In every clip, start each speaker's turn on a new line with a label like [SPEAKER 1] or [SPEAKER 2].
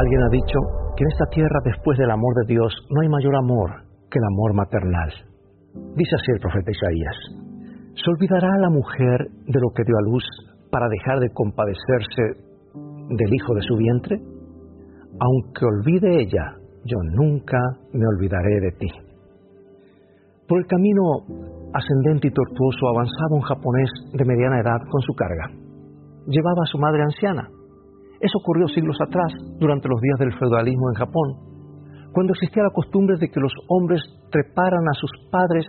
[SPEAKER 1] Alguien ha dicho que en esta tierra, después del amor de Dios, no hay mayor amor que el amor maternal. Dice así el profeta Isaías: ¿se olvidará la mujer de lo que dio a luz para dejar de compadecerse del hijo de su vientre? Aunque olvide ella, yo nunca me olvidaré de ti. Por el camino ascendente y tortuoso avanzaba un japonés de mediana edad con su carga. Llevaba a su madre anciana. Eso ocurrió siglos atrás, durante los días del feudalismo en Japón, cuando existía la costumbre de que los hombres treparan a sus padres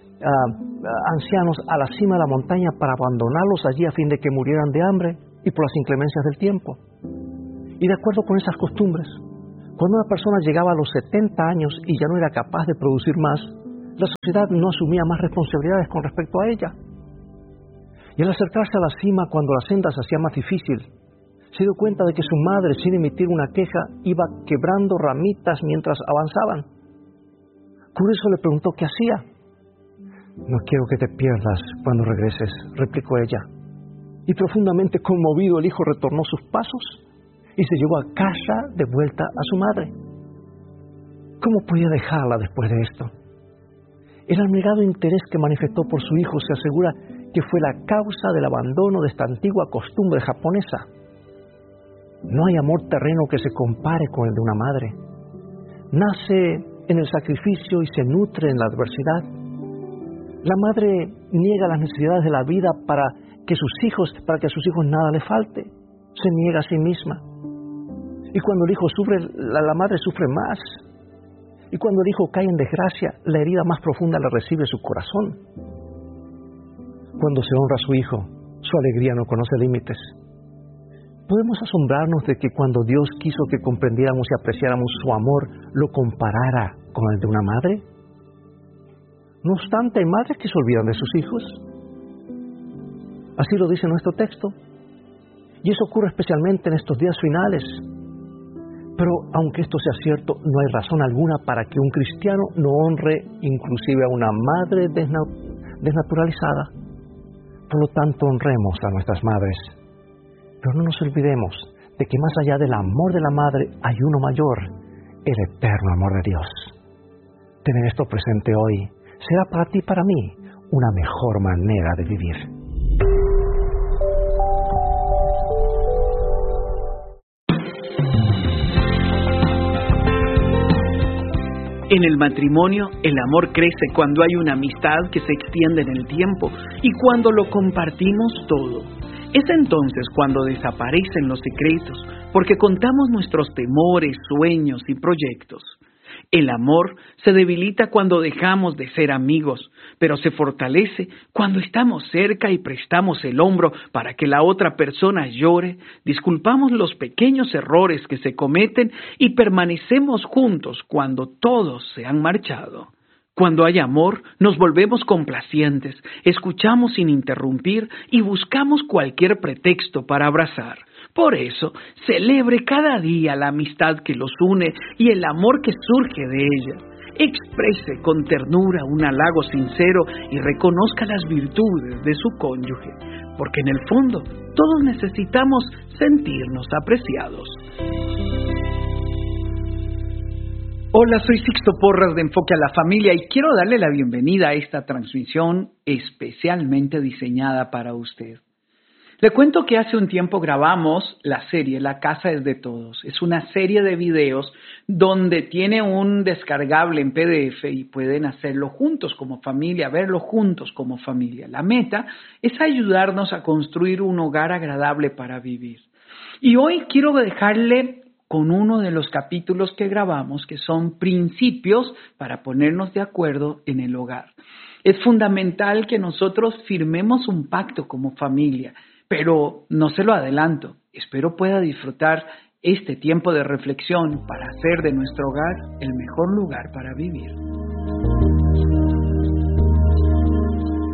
[SPEAKER 1] ancianos a la cima de la montaña para abandonarlos allí a fin de que murieran de hambre y por las inclemencias del tiempo. Y de acuerdo con esas costumbres, cuando una persona llegaba a los 70 años y ya no era capaz de producir más, la sociedad no asumía más responsabilidades con respecto a ella. Y al acercarse a la cima, cuando la senda se hacía más difícil, se dio cuenta de que su madre, sin emitir una queja, iba quebrando ramitas mientras avanzaban. Curioso le preguntó qué hacía. «No quiero que te pierdas cuando regreses», replicó ella. Y profundamente conmovido, el hijo retornó sus pasos y se llevó a casa de vuelta a su madre. ¿Cómo podía dejarla después de esto? El abnegado interés que manifestó por su hijo se asegura que fue la causa del abandono de esta antigua costumbre japonesa. No hay amor terreno que se compare con el de una madre. Nace en el sacrificio y se nutre en la adversidad. La madre niega las necesidades de la vida para que a sus hijos nada le falte. Se niega a sí misma. Y cuando el hijo sufre, la madre sufre más. Y cuando el hijo cae en desgracia, la herida más profunda la recibe su corazón. Cuando se honra a su hijo, su alegría no conoce límites. ¿Podemos asombrarnos de que cuando Dios quiso que comprendiéramos y apreciáramos su amor, lo comparara con el de una madre? No obstante, hay madres que se olvidan de sus hijos. Así lo dice nuestro texto. Y eso ocurre especialmente en estos días finales. Pero aunque esto sea cierto, no hay razón alguna para que un cristiano no honre inclusive a una madre desnaturalizada. Por lo tanto, honremos a nuestras madres. Pero no nos olvidemos de que más allá del amor de la madre hay uno mayor, el eterno amor de Dios. Tener esto presente hoy será para ti y para mí una mejor manera de vivir.
[SPEAKER 2] En el matrimonio, el amor crece cuando hay una amistad que se extiende en el tiempo y cuando lo compartimos todo. Es entonces cuando desaparecen los secretos, porque contamos nuestros temores, sueños y proyectos. El amor se debilita cuando dejamos de ser amigos, pero se fortalece cuando estamos cerca y prestamos el hombro para que la otra persona llore, disculpamos los pequeños errores que se cometen y permanecemos juntos cuando todos se han marchado. Cuando hay amor, nos volvemos complacientes, escuchamos sin interrumpir y buscamos cualquier pretexto para abrazar. Por eso, celebre cada día la amistad que los une y el amor que surge de ella. Exprese con ternura un halago sincero y reconozca las virtudes de su cónyuge, porque en el fondo todos necesitamos sentirnos apreciados. Hola, soy Sixto Porras de Enfoque a la Familia y quiero darle la bienvenida a esta transmisión especialmente diseñada para usted. Le cuento que hace un tiempo grabamos la serie La Casa es de Todos. Es una serie de videos donde tiene un descargable en PDF y pueden hacerlo juntos como familia, verlo juntos como familia. La meta es ayudarnos a construir un hogar agradable para vivir. Y hoy quiero dejarle con uno de los capítulos que grabamos, que son principios para ponernos de acuerdo en el hogar. Es fundamental que nosotros firmemos un pacto como familia, pero no se lo adelanto. Espero pueda disfrutar este tiempo de reflexión para hacer de nuestro hogar el mejor lugar para vivir.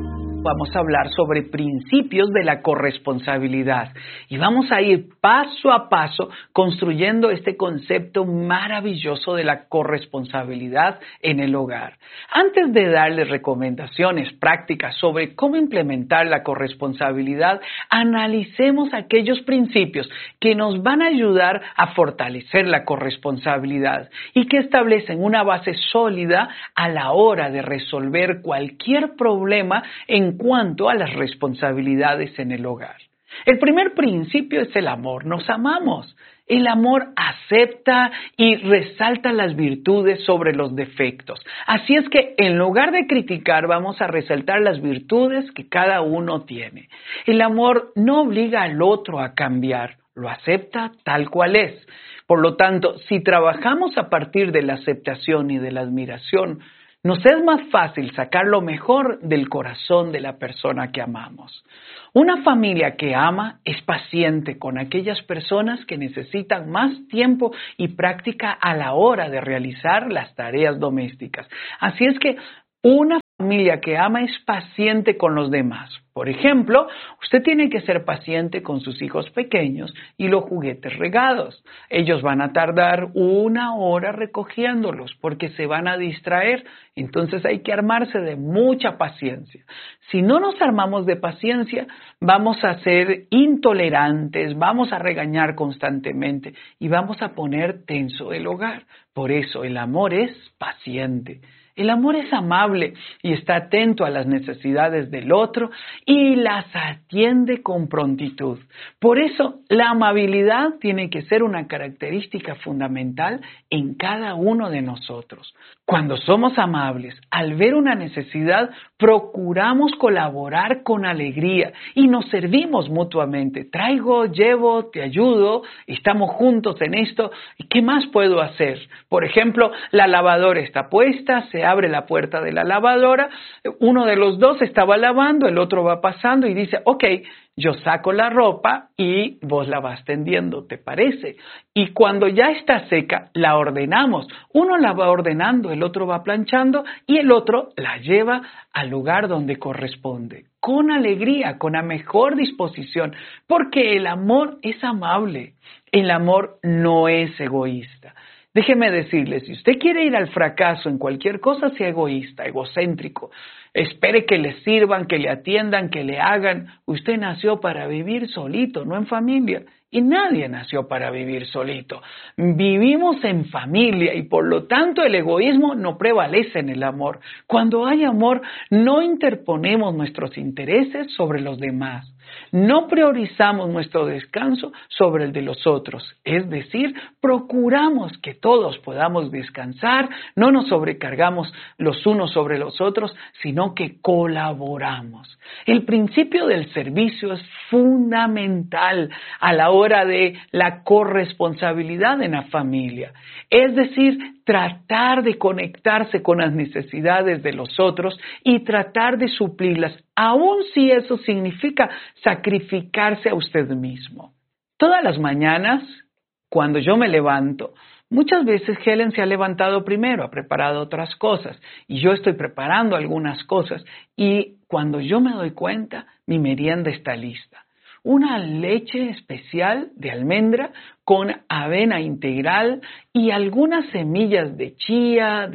[SPEAKER 2] vamos a hablar sobre principios de la corresponsabilidad y vamos a ir paso a paso construyendo este concepto maravilloso de la corresponsabilidad en el hogar. Antes de darles recomendaciones prácticas sobre cómo implementar la corresponsabilidad, analicemos aquellos principios que nos van a ayudar a fortalecer la corresponsabilidad y que establecen una base sólida a la hora de resolver cualquier problema en cuanto a las responsabilidades en el hogar. El primer principio es el amor. Nos amamos. El amor acepta y resalta las virtudes sobre los defectos. Así es que en lugar de criticar, vamos a resaltar las virtudes que cada uno tiene. El amor no obliga al otro a cambiar, lo acepta tal cual es. Por lo tanto, si trabajamos a partir de la aceptación y de la admiración, nos es más fácil sacar lo mejor del corazón de la persona que amamos. Una familia que ama es paciente con aquellas personas que necesitan más tiempo y práctica a la hora de realizar las tareas domésticas. Así es que una familia que ama es paciente con los demás. Por ejemplo, usted tiene que ser paciente con sus hijos pequeños y los juguetes regados. Ellos van a tardar 1 hora recogiéndolos porque se van a distraer. Entonces hay que armarse de mucha paciencia. Si no nos armamos de paciencia, vamos a ser intolerantes, vamos a regañar constantemente y vamos a poner tenso el hogar. Por eso el amor es paciente. El amor es amable y está atento a las necesidades del otro y las atiende con prontitud. Por eso, la amabilidad tiene que ser una característica fundamental en cada uno de nosotros. Cuando somos amables, al ver una necesidad, procuramos colaborar con alegría y nos servimos mutuamente. Traigo, llevo, te ayudo, estamos juntos en esto. ¿Y qué más puedo hacer? Por ejemplo, la lavadora está puesta, se abre la puerta de la lavadora, uno de los dos estaba lavando, el otro va pasando y dice, ok, yo saco la ropa y vos la vas tendiendo, ¿te parece? Y cuando ya está seca, la ordenamos. Uno la va ordenando, el otro va planchando y el otro la lleva al lugar donde corresponde. Con alegría, con la mejor disposición, porque el amor es amable, el amor no es egoísta. Déjeme decirle, si usted quiere ir al fracaso en cualquier cosa, sea egoísta, egocéntrico. Espere que le sirvan, que le atiendan, que le hagan. Usted nació para vivir solito, no en familia. Y nadie nació para vivir solito. Vivimos en familia y por lo tanto el egoísmo no prevalece en el amor. Cuando hay amor, no interponemos nuestros intereses sobre los demás. No priorizamos nuestro descanso sobre el de los otros, es decir, procuramos que todos podamos descansar, no nos sobrecargamos los unos sobre los otros, sino que colaboramos. El principio del servicio es fundamental a la hora de la corresponsabilidad en la familia, es decir, tratar de conectarse con las necesidades de los otros y tratar de suplirlas, aun si eso significa sacrificarse a usted mismo. Todas las mañanas, cuando yo me levanto, muchas veces Helen se ha levantado primero, ha preparado otras cosas y yo estoy preparando algunas cosas y cuando yo me doy cuenta, mi merienda está lista. Una leche especial de almendra con avena integral y algunas semillas de chía,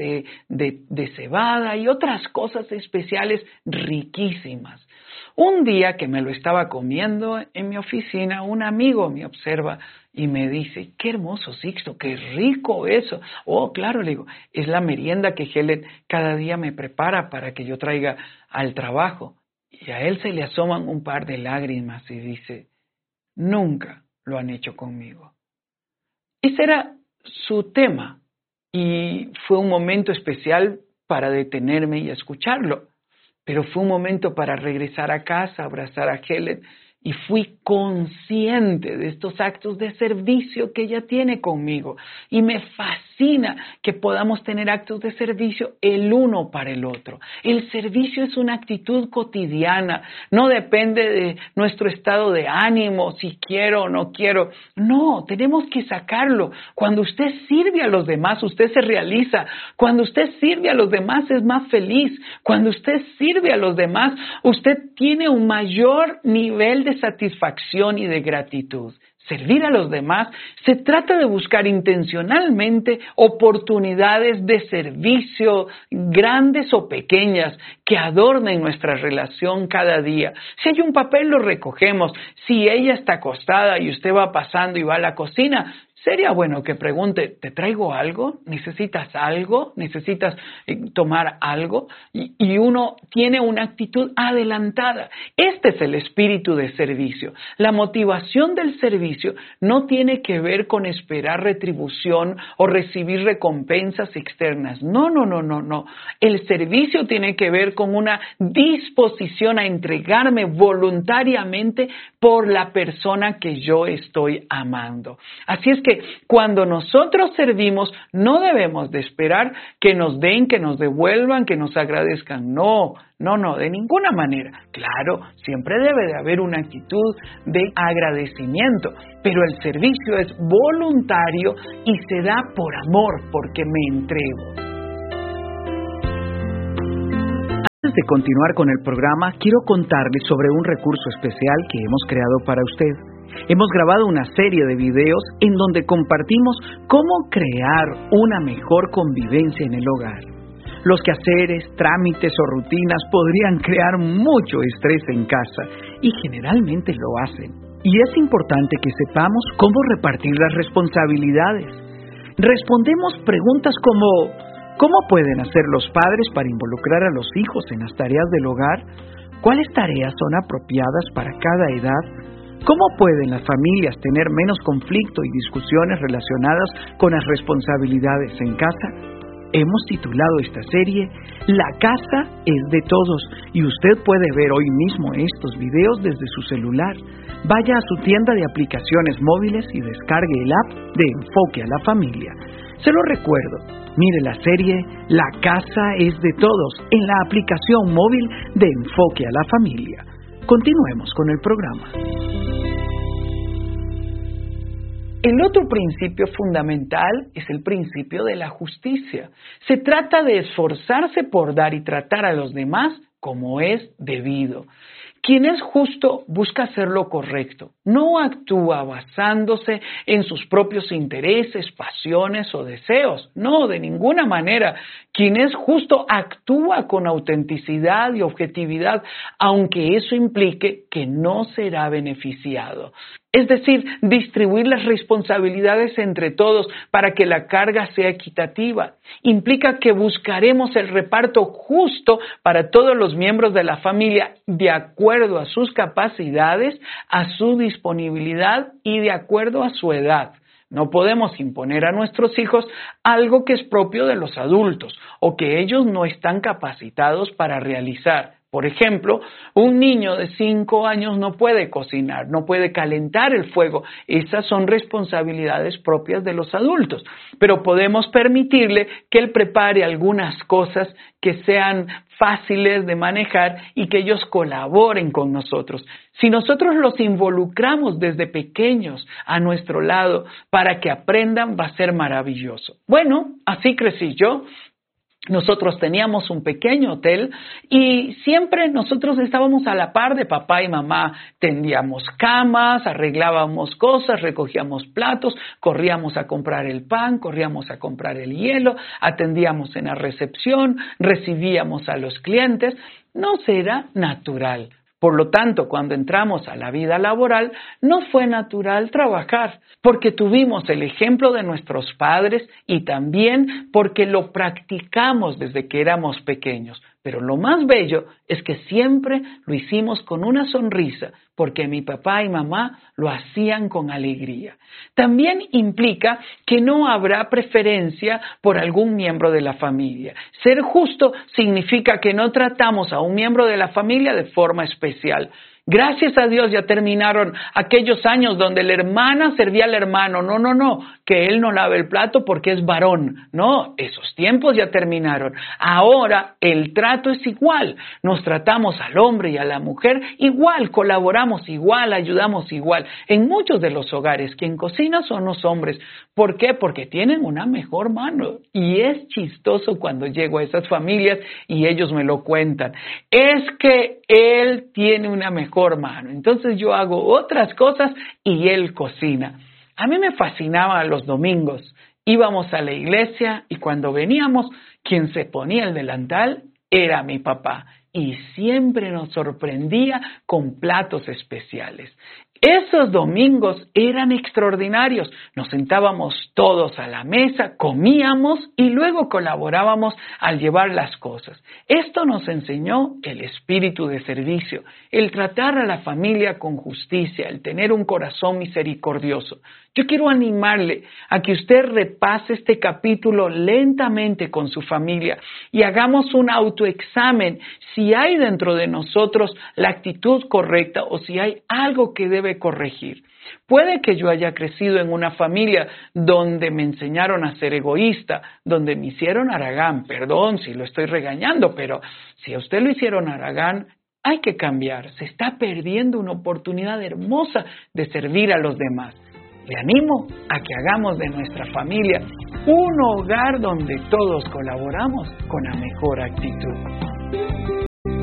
[SPEAKER 2] de cebada y otras cosas especiales riquísimas. Un día que me lo estaba comiendo en mi oficina, un amigo me observa y me dice, qué hermoso, Sixto, qué rico eso. Oh, claro, le digo, es la merienda que Helen cada día me prepara para que yo traiga al trabajo. Y a él se le asoman un par de lágrimas y dice, nunca lo han hecho conmigo. Ese era su tema y fue un momento especial para detenerme y escucharlo. Pero fue un momento para regresar a casa, abrazar a Helen y fui consciente de estos actos de servicio que ella tiene conmigo. Y me fascina que podamos tener actos de servicio el uno para el otro. El servicio es una actitud cotidiana, no depende de nuestro estado de ánimo, si quiero o no quiero. No, tenemos que sacarlo. Cuando usted sirve a los demás, usted se realiza. Cuando usted sirve a los demás, es más feliz. Cuando usted sirve a los demás, usted tiene un mayor nivel de satisfacción y de gratitud. Servir a los demás se trata de buscar intencionalmente oportunidades de servicio, grandes o pequeñas, que adornen nuestra relación cada día. Si hay un papel, lo recogemos. Si ella está acostada y usted va pasando y va a la cocina, sería bueno que pregunte, ¿te traigo algo? ¿Necesitas algo? ¿Necesitas tomar algo? Y uno tiene una actitud adelantada. Este es el espíritu de servicio. La motivación del servicio no tiene que ver con esperar retribución o recibir recompensas externas. No. El servicio tiene que ver con una disposición a entregarme voluntariamente por la persona que yo estoy amando. Así es que cuando nosotros servimos, no debemos de esperar que nos den, que nos devuelvan, que nos agradezcan. No, de ninguna manera. Claro, siempre debe de haber una actitud de agradecimiento, pero el servicio es voluntario y se da por amor, porque me entrego. Antes de continuar con el programa, quiero contarles sobre un recurso especial que hemos creado para usted. Hemos grabado una serie de videos en donde compartimos cómo crear una mejor convivencia en el hogar. Los quehaceres, trámites o rutinas podrían crear mucho estrés en casa y generalmente lo hacen. Y es importante que sepamos cómo repartir las responsabilidades. Respondemos preguntas como ¿cómo pueden hacer los padres para involucrar a los hijos en las tareas del hogar? ¿Cuáles tareas son apropiadas para cada edad? ¿Cómo pueden las familias tener menos conflicto y discusiones relacionadas con las responsabilidades en casa? Hemos titulado esta serie La casa es de todos y usted puede ver hoy mismo estos videos desde su celular. Vaya a su tienda de aplicaciones móviles y descargue el app de Enfoque a la Familia. Se lo recuerdo, mire la serie La casa es de todos en la aplicación móvil de Enfoque a la Familia. Continuemos con el programa. El otro principio fundamental es el principio de la justicia. Se trata de esforzarse por dar y tratar a los demás como es debido. Quien es justo busca hacer lo correcto, no actúa basándose en sus propios intereses, pasiones o deseos. No, de ninguna manera. Quien es justo actúa con autenticidad y objetividad, aunque eso implique que no será beneficiado. Es decir, distribuir las responsabilidades entre todos para que la carga sea equitativa. Implica que buscaremos el reparto justo para todos los miembros de la familia de acuerdo a sus capacidades, a su disponibilidad y de acuerdo a su edad. No podemos imponer a nuestros hijos algo que es propio de los adultos o que ellos no están capacitados para realizar. Por ejemplo, un niño de 5 años no puede cocinar, no puede calentar el fuego. Esas son responsabilidades propias de los adultos. Pero podemos permitirle que él prepare algunas cosas que sean fáciles de manejar y que ellos colaboren con nosotros. Si nosotros los involucramos desde pequeños a nuestro lado para que aprendan, va a ser maravilloso. Bueno, así crecí yo. Nosotros teníamos un pequeño hotel y siempre nosotros estábamos a la par de papá y mamá. Tendíamos camas, arreglábamos cosas, recogíamos platos, corríamos a comprar el pan, corríamos a comprar el hielo, atendíamos en la recepción, recibíamos a los clientes. Nos era natural. Por lo tanto, cuando entramos a la vida laboral, no fue natural trabajar, porque tuvimos el ejemplo de nuestros padres y también porque lo practicamos desde que éramos pequeños. Pero lo más bello es que siempre lo hicimos con una sonrisa, porque mi papá y mamá lo hacían con alegría. También implica que no habrá preferencia por algún miembro de la familia. Ser justo significa que no tratamos a un miembro de la familia de forma especial. Gracias a Dios ya terminaron aquellos años donde la hermana servía al hermano. No, que él no lave el plato porque es varón. No, esos tiempos ya terminaron. Ahora el trato es igual. Nos tratamos al hombre y a la mujer igual, colaboramos igual, ayudamos igual. En muchos de los hogares, quien cocina son los hombres. ¿Por qué? Porque tienen una mejor mano. Y es chistoso cuando llego a esas familias y ellos me lo cuentan. Es que él tiene una mejor mano. Entonces yo hago otras cosas y él cocina. A mí me fascinaba los domingos. Íbamos a la iglesia y cuando veníamos, quien se ponía el delantal era mi papá. Y siempre nos sorprendía con platos especiales. Esos domingos eran extraordinarios. Nos sentábamos todos a la mesa, comíamos y luego colaborábamos al llevar las cosas. Esto nos enseñó el espíritu de servicio, el tratar a la familia con justicia, el tener un corazón misericordioso. Yo quiero animarle a que usted repase este capítulo lentamente con su familia y hagamos un autoexamen si hay dentro de nosotros la actitud correcta o si hay algo que debe corregir. Puede que yo haya crecido en una familia donde me enseñaron a ser egoísta, donde me hicieron haragán. Perdón si lo estoy regañando, pero si a usted lo hicieron haragán, hay que cambiar. Se está perdiendo una oportunidad hermosa de servir a los demás. Le animo a que hagamos de nuestra familia un hogar donde todos colaboramos con la mejor actitud.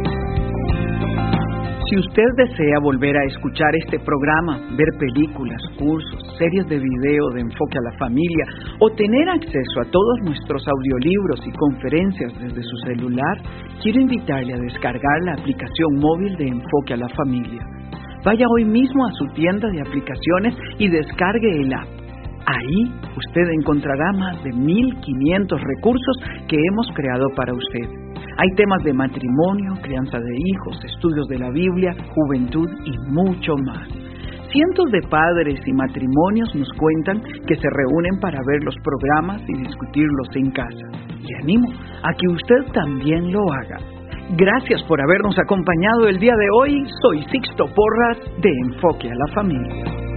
[SPEAKER 2] Si usted desea volver a escuchar este programa, ver películas, cursos, series de video de Enfoque a la Familia o tener acceso a todos nuestros audiolibros y conferencias desde su celular, quiero invitarle a descargar la aplicación móvil de Enfoque a la Familia. Vaya hoy mismo a su tienda de aplicaciones y descargue el app. Ahí usted encontrará más de 1,500 recursos que hemos creado para usted. Hay temas de matrimonio, crianza de hijos, estudios de la Biblia, juventud y mucho más. Cientos de padres y matrimonios nos cuentan que se reúnen para ver los programas y discutirlos en casa. Le animo a que usted también lo haga. Gracias por habernos acompañado el día de hoy. Soy Sixto Porras de Enfoque a la Familia.